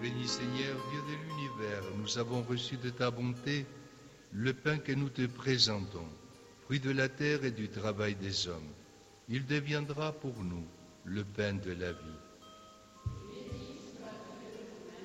béni Seigneur, Dieu de l'univers, nous avons reçu de ta bonté le pain que nous te présentons, fruit de la terre et du travail des hommes. Il deviendra pour nous le pain de la vie.